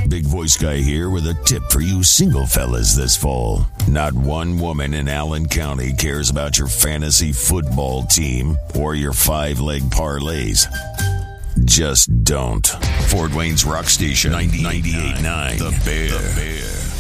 Big Voice Guy here with a tip for you single fellas this fall. Not one woman in Allen County cares about your fantasy football team or your 5-leg parlays. Just don't. Fort Wayne's Rock Station 98.9. The Bear.